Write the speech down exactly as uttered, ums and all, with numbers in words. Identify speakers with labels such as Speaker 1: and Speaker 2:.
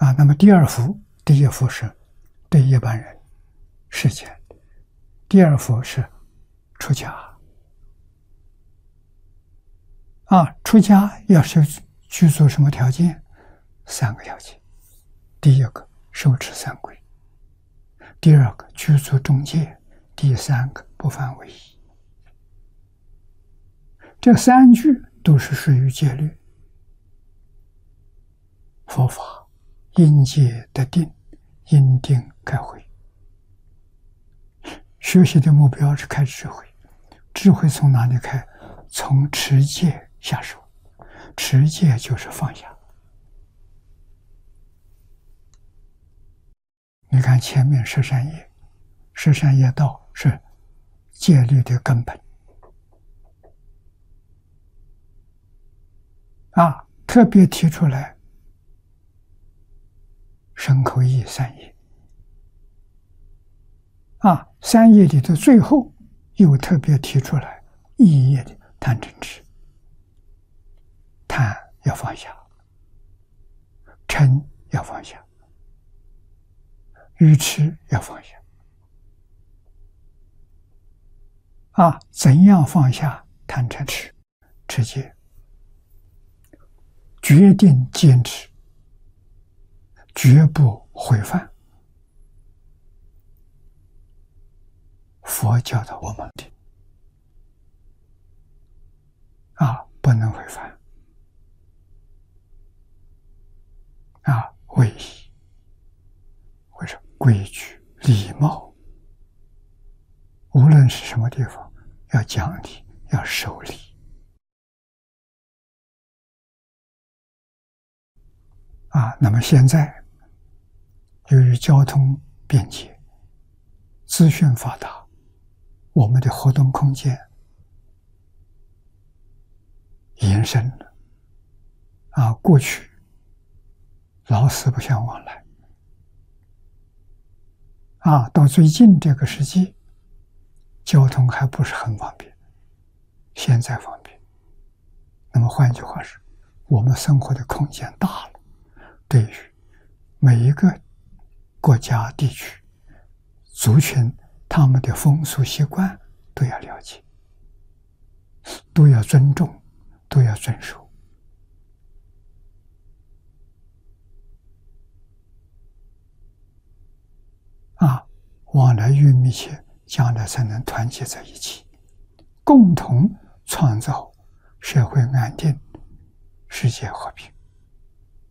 Speaker 1: 啊。那么第二幅，第一幅是对一般人世间，第二幅是出家。啊，出家要是具足什么条件？三个条件：第一个，受持三规；第二个，具足中戒；第三个，不犯违仪。这三句都是属于戒律。佛法因戒得定，因定开慧。学习的目标是开智慧，智慧从哪里开？从持戒下手。持戒就是放下。你看前面十善业，十善业道是戒律的根本啊，特别提出来身口意三业啊，三业里的最后又特别提出来意业的贪嗔痴。贪要放下，嗔要放下，愚痴要放下。啊，怎样放下贪嗔痴？持戒，决定坚持，绝不毁犯。佛教导我们的啊，不能违反啊，礼仪或者规矩、礼貌，无论是什么地方，要讲理，要守礼。啊，那么现在由于交通便捷、资讯发达，我们的活动空间延伸了。啊，过去老死不相往来，啊，到最近这个时期，交通还不是很方便，现在方便。那么换句话说，我们生活的空间大了，对于每一个国家、地区、族群，他们的风俗习惯都要了解，都要尊重，都要遵守。啊，往来越密切，将来才能团结在一起，共同创造社会安定、世界和平。